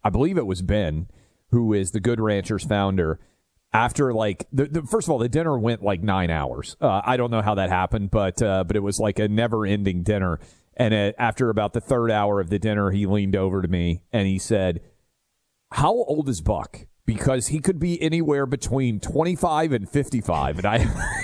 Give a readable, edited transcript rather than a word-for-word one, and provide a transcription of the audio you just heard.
I believe it was Ben, who is the Good Ranchers founder. After like first of all, the dinner went like 9 hours. I don't know how that happened, but it was like a never-ending dinner. And after about the third hour of the dinner, he leaned over to me and he said, "How old is Buck?" Because he could be anywhere between 25 and 55. And